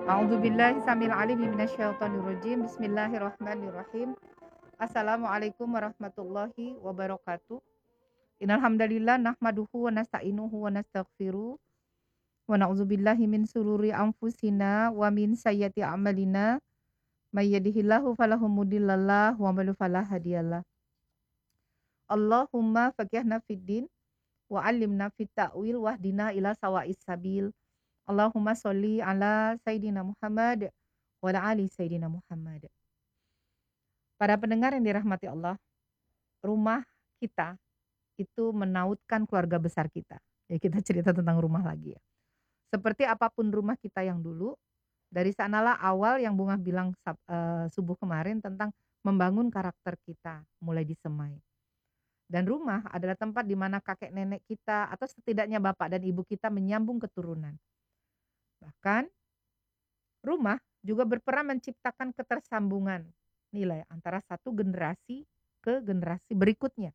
A'udzubillahi samil alim minasyaitonirrajim. Bismillahirrahmanirrahim. Assalamualaikum warahmatullahi wabarakatuh. Innal hamdalillah nahmaduhu wa nasta'inuhu wa nastaghfiruh wa na'udzubillahi min sururi anfusina wa min sayyiati a'malina. May yahdihillahu falahu mudhillalah wa may yudhlil fala hadiyalah. Allahumma faqihna fid din wa 'allimna fit ta'wil wahdina ila sawa'is sabil. Allahumma sholli ala Sayyidina Muhammad wa ala ali Sayyidina Muhammad. Para pendengar yang dirahmati Allah, rumah kita itu menautkan keluarga besar kita. Ya kita cerita tentang rumah lagi ya. Seperti apapun rumah kita yang dulu, dari sanalah awal yang Bunga bilang subuh kemarin tentang membangun karakter kita mulai disemai. Dan rumah adalah tempat di mana kakek nenek kita atau setidaknya bapak dan ibu kita menyambung keturunan. Bahkan rumah juga berperan menciptakan ketersambungan nilai antara satu generasi ke generasi berikutnya.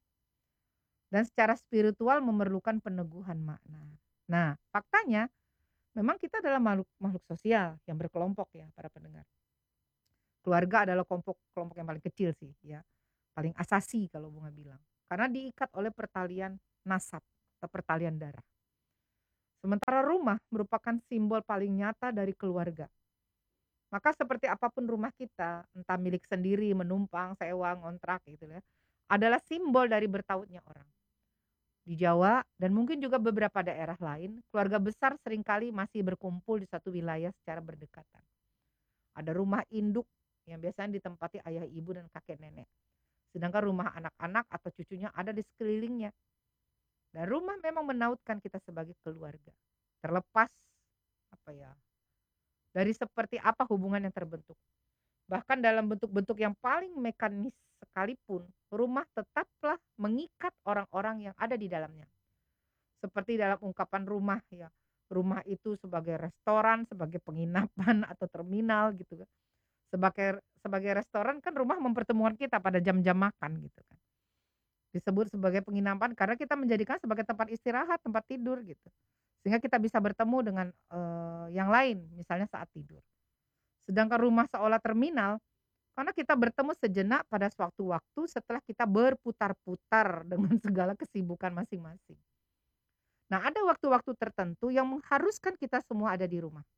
Dan secara spiritual memerlukan peneguhan makna. Nah, faktanya memang kita adalah makhluk sosial yang berkelompok ya para pendengar. Keluarga adalah kelompok yang paling kecil sih ya, paling asasi kalau Bunga bilang. Karena diikat oleh pertalian nasab atau pertalian darah. Sementara rumah merupakan simbol paling nyata dari keluarga. Maka seperti apapun rumah kita, entah milik sendiri, menumpang, sewa, ngontrak gitu ya, adalah simbol dari bertautnya orang. Di Jawa dan mungkin juga beberapa daerah lain, keluarga besar seringkali masih berkumpul di satu wilayah secara berdekatan. Ada rumah induk yang biasanya ditempati ayah ibu dan kakek nenek. Sedangkan rumah anak-anak atau cucunya ada di sekelilingnya. Dan rumah memang menautkan kita sebagai keluarga. Terlepas apa ya, dari seperti apa hubungan yang terbentuk. Bahkan dalam bentuk-bentuk yang paling mekanis sekalipun, rumah tetaplah mengikat orang-orang yang ada di dalamnya. Seperti dalam ungkapan rumah ya, rumah itu sebagai restoran, sebagai penginapan atau terminal gitu kan. Sebagai sebagai restoran kan rumah mempertemukan kita pada jam-jam makan gitu kan. Disebut sebagai penginapan karena kita menjadikan sebagai tempat istirahat, tempat tidur gitu. Sehingga kita bisa bertemu dengan, yang lain misalnya saat tidur. Sedangkan rumah seolah terminal, karena kita bertemu sejenak pada suatu waktu setelah kita berputar-putar dengan segala kesibukan masing-masing. Nah, ada waktu-waktu tertentu yang mengharuskan kita semua ada di rumah.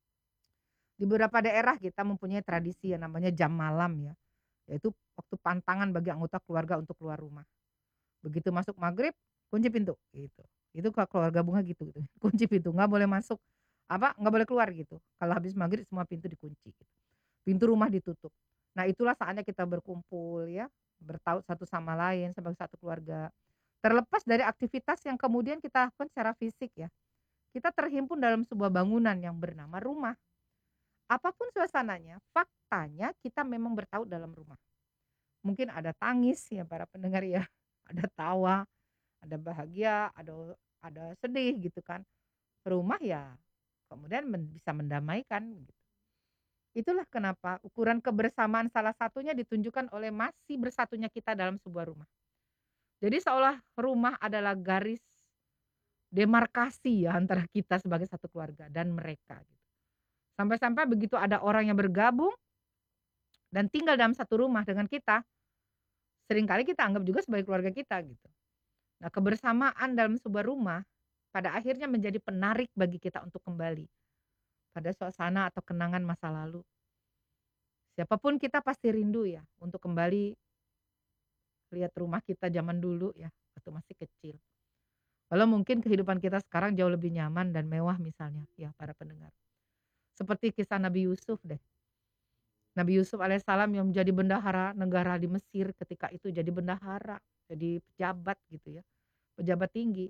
Di beberapa daerah kita mempunyai tradisi yang namanya jam malam ya, yaitu waktu pantangan bagi anggota keluarga untuk keluar rumah. Begitu masuk maghrib, kunci pintu, gitu. Itu keluarga Bunga gitu, gitu. Kunci pintu, nggak boleh masuk, nggak boleh keluar gitu. Kalau habis maghrib semua pintu dikunci, gitu. Pintu rumah ditutup. Nah, itulah saatnya kita berkumpul ya, bertaut satu sama lain sebagai satu keluarga. Terlepas dari aktivitas yang kemudian kita lakukan secara fisik ya, kita terhimpun dalam sebuah bangunan yang bernama rumah. Apapun suasananya, faktanya kita memang bertaut dalam rumah. Mungkin ada tangis ya para pendengar ya, ada tawa, ada bahagia, ada sedih gitu kan. Rumah ya kemudian bisa mendamaikan gitu. Itulah kenapa ukuran kebersamaan salah satunya ditunjukkan oleh masih bersatunya kita dalam sebuah rumah. Jadi seolah rumah adalah garis demarkasi ya antara kita sebagai satu keluarga dan mereka gitu. Sampai-sampai begitu ada orang yang bergabung dan tinggal dalam satu rumah dengan kita, seringkali kita anggap juga sebagai keluarga kita gitu. Nah, kebersamaan dalam sebuah rumah pada akhirnya menjadi penarik bagi kita untuk kembali pada suasana atau kenangan masa lalu. Siapapun kita pasti rindu ya untuk kembali lihat rumah kita zaman dulu ya, waktu masih kecil. Walau mungkin kehidupan kita sekarang jauh lebih nyaman dan mewah misalnya ya para pendengar. Seperti kisah Nabi Yusuf deh. Nabi Yusuf alaihissalam yang menjadi bendahara negara di Mesir ketika itu jadi bendahara, jadi pejabat gitu ya, pejabat tinggi.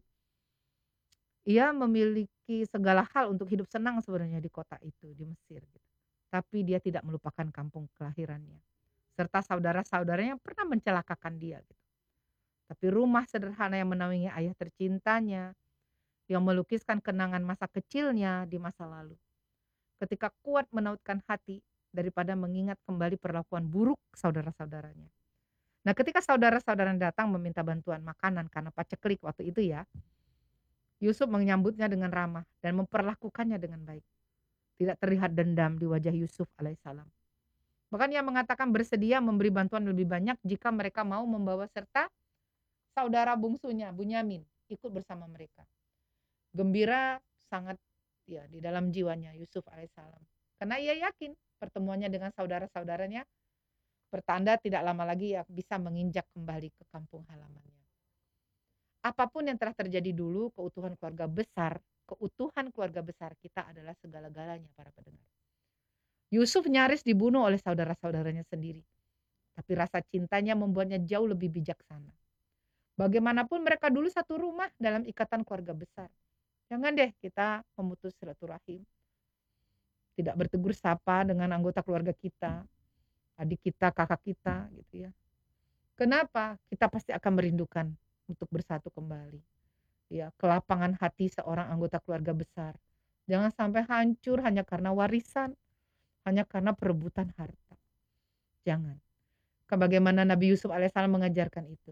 Ia memiliki segala hal untuk hidup senang sebenarnya di kota itu, di Mesir gitu. Tapi dia tidak melupakan kampung kelahirannya, serta saudara-saudaranya yang pernah mencelakakan dia gitu. Tapi rumah sederhana yang menaungi ayah tercintanya, yang melukiskan kenangan masa kecilnya di masa lalu. Ketika kuat menautkan hati daripada mengingat kembali perlakuan buruk saudara-saudaranya. Nah, ketika saudara-saudaranya datang meminta bantuan makanan karena paceklik waktu itu ya, Yusuf menyambutnya dengan ramah dan memperlakukannya dengan baik. Tidak terlihat dendam di wajah Yusuf alaihissalam. Bahkan ia mengatakan bersedia memberi bantuan lebih banyak jika mereka mau membawa serta saudara bungsunya Bunyamin ikut bersama mereka. Gembira sangat ya di dalam jiwanya Yusuf alaihissalam. Karena ia yakin pertemuannya dengan saudara-saudaranya pertanda tidak lama lagi ia bisa menginjak kembali ke kampung halamannya. Apapun yang telah terjadi dulu, keutuhan keluarga besar kita adalah segala-galanya para pendengar. Yusuf nyaris dibunuh oleh saudara-saudaranya sendiri. Tapi rasa cintanya membuatnya jauh lebih bijaksana. Bagaimanapun mereka dulu satu rumah dalam ikatan keluarga besar. Jangan deh kita memutus silaturahim. Tidak bertegur sapa dengan anggota keluarga kita, adik kita, kakak kita gitu ya. Kenapa? Kita pasti akan merindukan untuk bersatu kembali. Ya, kelapangan hati seorang anggota keluarga besar. Jangan sampai hancur hanya karena warisan, hanya karena perebutan harta. Jangan. Bagaimana Nabi Yusuf alaihissalam mengajarkan itu.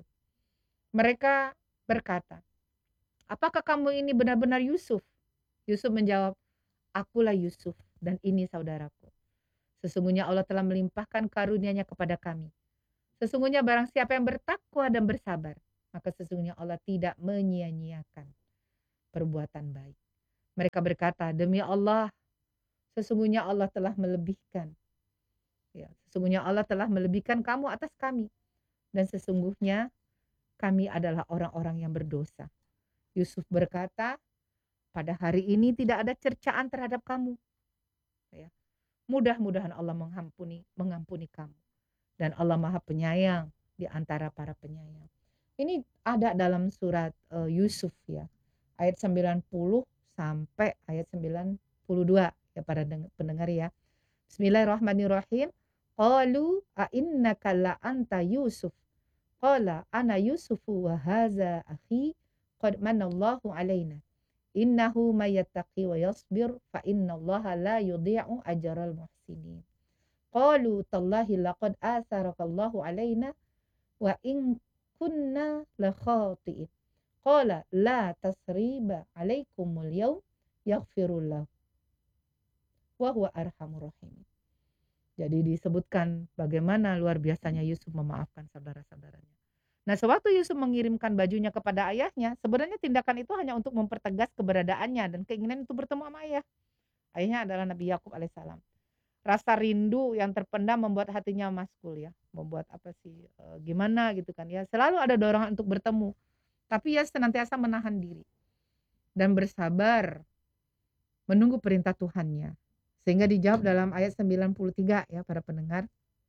Mereka berkata, apakah kamu ini benar-benar Yusuf? Yusuf menjawab, akulah Yusuf dan ini saudaraku. Sesungguhnya Allah telah melimpahkan karunia-Nya kepada kami. Sesungguhnya barang siapa yang bertakwa dan bersabar, maka sesungguhnya Allah tidak menyia-nyiakan perbuatan baik. Mereka berkata, demi Allah, sesungguhnya Allah telah melebihkan. Ya, sesungguhnya Allah telah melebihkan kamu atas kami. Dan sesungguhnya kami adalah orang-orang yang berdosa. Yusuf berkata, pada hari ini tidak ada cercaan terhadap kamu. Ya. Mudah-mudahan Allah mengampuni kamu. Dan Allah Maha Penyayang di antara para penyayang. Ini ada dalam surat Yusuf ya. Ayat 90 sampai ayat 92 ya para pendengar ya. Bismillahirrahmanirrahim. Qalu a innaka la anta Yusuf. Qala ana Yusufu wa hadza akhi qad manallahu alaina. Innahu may yattaqi wa yasbir fa innallaha la yudhi'u ajral muhsinin. Qalu tallahi laqad atharakallahu alaina wa in kunna la khati'in. Qala la tasriba alaikumul yawm yaghfirullah wa huwa arhamur rahim. Jadi disebutkan bagaimana luar biasanya Yusuf memaafkan saudara-saudaranya. Nah, sewaktu Yusuf mengirimkan bajunya kepada ayahnya, sebenarnya tindakan itu hanya untuk mempertegas keberadaannya dan keinginan untuk bertemu sama ayah. Ayahnya adalah Nabi Yakub alaihissalam. Rasa rindu yang terpendam membuat hatinya maskul ya, membuat gimana gitu kan ya. Selalu ada dorongan untuk bertemu, tapi ia senantiasa menahan diri dan bersabar menunggu perintah Tuhannya. Sehingga dijawab dalam ayat 93 ya para pendengar.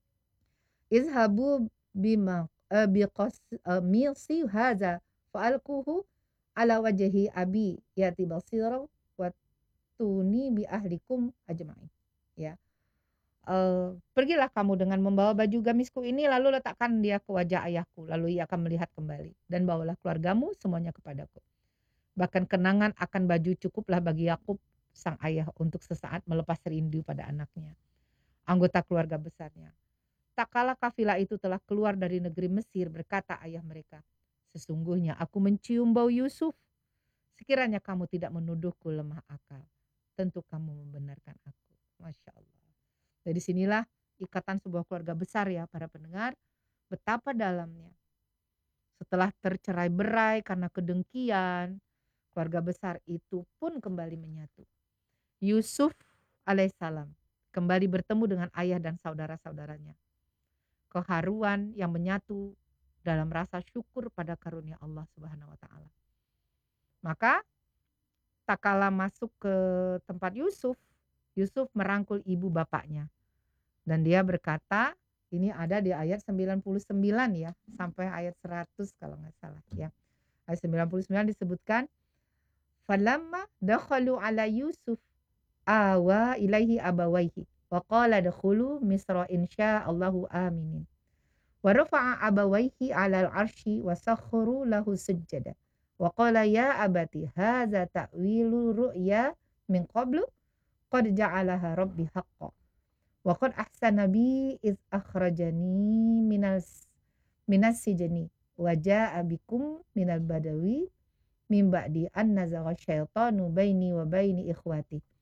Izhabu bima biqamisi hadza fa'alquhu ala wajhi abi yati basira wa tuni bi ahlikum ajma'in. Ya. Pergilah kamu dengan membawa baju gamisku ini lalu letakkan dia ke wajah ayahku lalu ia akan melihat kembali dan bawalah keluargamu semuanya kepadaku. Bahkan kenangan akan baju cukuplah bagi Yakub sang ayah untuk sesaat melepas rindu pada anaknya, anggota keluarga besarnya. Tak kala kafilah itu telah keluar dari negeri Mesir, berkata ayah mereka, sesungguhnya aku mencium bau Yusuf. Sekiranya kamu tidak menuduhku lemah akal, tentu kamu membenarkan aku. Masya Allah. Dari sinilah ikatan sebuah keluarga besar ya para pendengar, betapa dalamnya. Setelah tercerai berai karena kedengkian, keluarga besar itu pun kembali menyatu. Yusuf alaihissalam kembali bertemu dengan ayah dan saudara-saudaranya. Keharuan yang menyatu dalam rasa syukur pada karunia Allah Subhanahu wa taala. Maka tak kala masuk ke tempat Yusuf, Yusuf merangkul ibu bapaknya. Dan dia berkata, ini ada di ayat 99 ya, sampai ayat 100 kalau nggak salah ya. Ayat 99 disebutkan, falamma dakhalu ala Yusuf awa ilaihi abawaihi wa qala dakhulu misra insya'allahu aminin wa rafa'a abawaihi 'alal 'arsyi wa sakhkharu lahu sujjada wa qala ya abati hadza ta'wilu ru'ya min qablu qad ja'alaha rabbi haqqan wa qad ahsana bi iz akhrajani minas sijni wa ja'a bikum minal badawi min ba'di an nazagha syaitanu baini wa baini ikhwati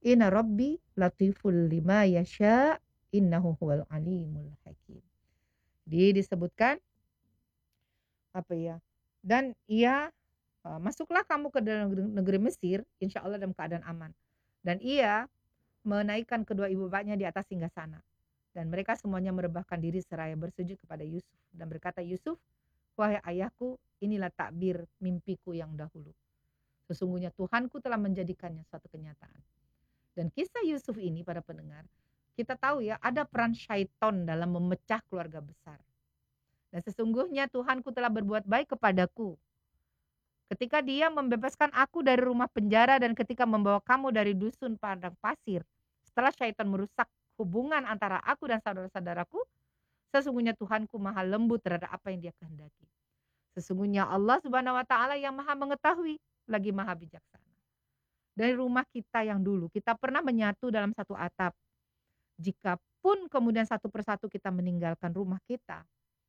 Inna rabbi latiful lima yasha innahu huwal alimul hakim. Disebutkan apa ya? Dan ia masuklah kamu ke dalam negeri Mesir, insya Allah dalam keadaan aman. Dan ia menaikkan kedua ibu bapaknya di atas singgasana. Dan mereka semuanya merebahkan diri seraya bersujud kepada Yusuf. Dan berkata Yusuf, wahai ayahku, inilah takbir mimpiku yang dahulu. Sesungguhnya Tuhanku telah menjadikannya suatu kenyataan. Dan kisah Yusuf ini para pendengar, kita tahu ya ada peran syaiton dalam memecah keluarga besar. Dan sesungguhnya Tuhanku telah berbuat baik kepadaku. Ketika dia membebaskan aku dari rumah penjara dan ketika membawa kamu dari dusun padang pasir. Setelah syaitan merusak hubungan antara aku dan saudara-saudaraku, sesungguhnya Tuhanku maha lembut terhadap apa yang dia kehendaki. Sesungguhnya Allah Subhanahu wa taala yang maha mengetahui, lagi maha bijaksana. Dari rumah kita yang dulu, kita pernah menyatu dalam satu atap. Jikapun kemudian satu persatu kita meninggalkan rumah kita,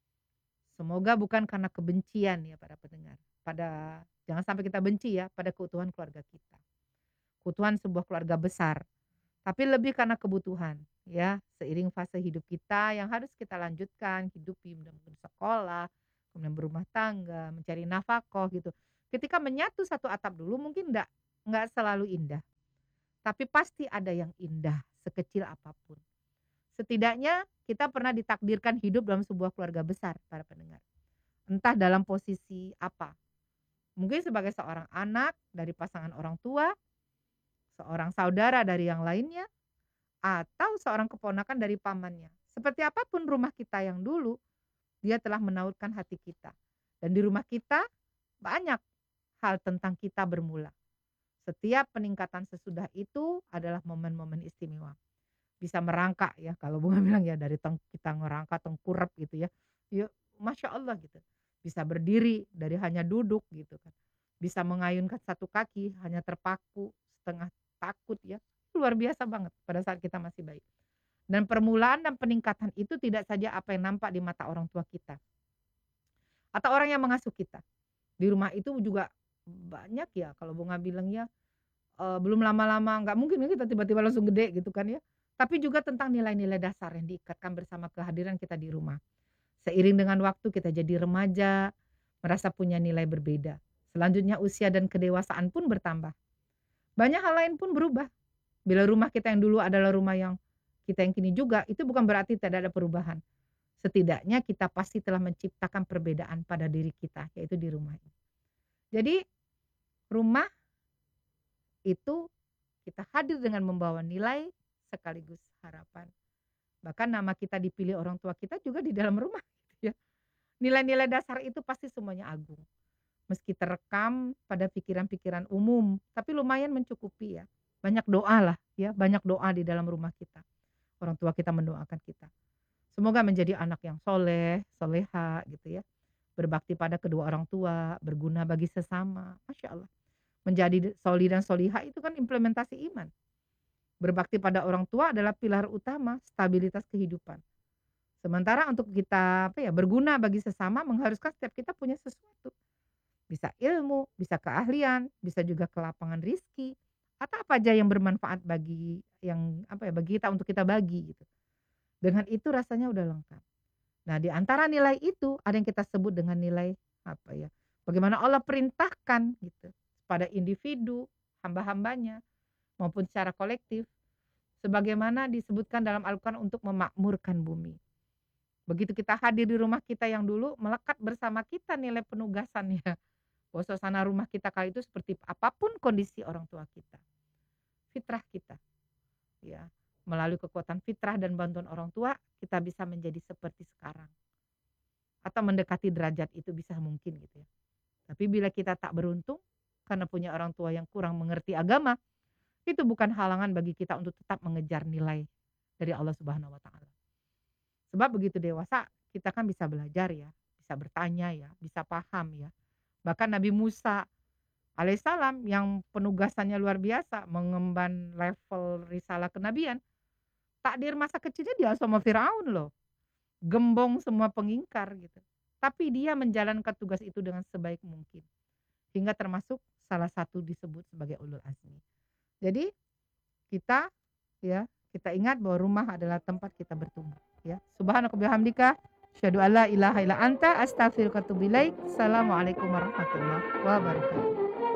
semoga bukan karena kebencian ya para pendengar. Jangan sampai kita benci ya pada keutuhan keluarga kita. Keutuhan sebuah keluarga besar. Tapi lebih karena kebutuhan ya, seiring fase hidup kita yang harus kita lanjutkan, hidupi mungkin sekolah, kemudian berumah tangga, mencari nafkah gitu. Ketika menyatu satu atap dulu mungkin enggak selalu indah. Tapi pasti ada yang indah sekecil apapun. Setidaknya kita pernah ditakdirkan hidup dalam sebuah keluarga besar para pendengar. Entah dalam posisi apa. Mungkin sebagai seorang anak dari pasangan orang tua, seorang saudara dari yang lainnya, atau seorang keponakan dari pamannya. Seperti apapun rumah kita yang dulu, dia telah menautkan hati kita. Dan di rumah kita banyak hal tentang kita bermula. Setiap peningkatan sesudah itu adalah momen-momen istimewa. Bisa merangkak ya, kalau bunga bilang ya dari kita ngerangka tengkurap gitu ya. Ya Masya Allah gitu. Bisa berdiri dari hanya duduk gitu kan. Bisa mengayunkan satu kaki hanya terpaku setengah takut ya. Luar biasa banget pada saat kita masih bayi. Dan permulaan dan peningkatan itu tidak saja apa yang nampak di mata orang tua kita. Atau orang yang mengasuh kita. Di rumah itu juga banyak ya kalau bunga bilang ya, belum lama-lama nggak mungkin kan kita tiba-tiba langsung gede gitu kan ya. Tapi juga tentang nilai-nilai dasar yang diikatkan bersama kehadiran kita di rumah. Seiring dengan waktu kita jadi remaja, merasa punya nilai berbeda. Selanjutnya usia dan kedewasaan pun bertambah. Banyak hal lain pun berubah. Bila rumah kita yang dulu adalah rumah yang kita yang kini juga, itu bukan berarti tidak ada perubahan. Setidaknya kita pasti telah menciptakan perbedaan pada diri kita, yaitu di rumah ini. Jadi rumah itu kita hadir dengan membawa nilai sekaligus harapan. Bahkan nama kita dipilih orang tua kita juga di dalam rumah gitu ya. Nilai-nilai dasar itu pasti semuanya agung. Meski terekam pada pikiran-pikiran umum, tapi lumayan mencukupi ya. Banyak doa lah ya, banyak doa di dalam rumah kita. Orang tua kita mendoakan kita. Semoga menjadi anak yang soleh, soleha gitu ya. Berbakti pada kedua orang tua, berguna bagi sesama. Masya Allah. Menjadi soli dan soliha itu kan implementasi iman. Berbakti pada orang tua adalah pilar utama stabilitas kehidupan. Sementara untuk kita berguna bagi sesama mengharuskan setiap kita punya sesuatu. Bisa ilmu, bisa keahlian, bisa juga kelapangan rizki, atau apa aja yang bermanfaat bagi bagi kita untuk kita bagi gitu. Dengan itu rasanya udah lengkap. Nah, di antara nilai itu ada yang kita sebut dengan nilai bagaimana Allah perintahkan gitu pada individu, hamba-hambanya maupun secara kolektif sebagaimana disebutkan dalam Al-Qur'an untuk memakmurkan bumi. Begitu kita hadir di rumah kita yang dulu melekat bersama kita nilai penugasannya. Bahwa suasana rumah kita kali itu seperti apapun kondisi orang tua kita. Fitrah kita. Ya, melalui kekuatan fitrah dan bantuan orang tua, kita bisa menjadi seperti sekarang. Atau mendekati derajat itu bisa mungkin gitu ya. Tapi bila kita tak beruntung karena punya orang tua yang kurang mengerti agama, itu bukan halangan bagi kita untuk tetap mengejar nilai dari Allah Subhanahu wa taala. Sebab begitu dewasa, kita kan bisa belajar ya, bisa bertanya ya, bisa paham ya. Bahkan Nabi Musa alaihissalam yang penugasannya luar biasa, mengemban level risalah kenabian, takdir masa kecilnya dia sama Firaun loh, gembong semua pengingkar gitu. Tapi dia menjalankan tugas itu dengan sebaik mungkin, hingga termasuk salah satu disebut sebagai ulul azmi. Jadi kita ya, kita ingat bahwa rumah adalah tempat kita bertumbuh ya. Subhanaka bihamdika asyhadu alla ilaha illa anta astaghfiruka wa atubu ilaik. Assalamualaikum warahmatullahi wabarakatuh.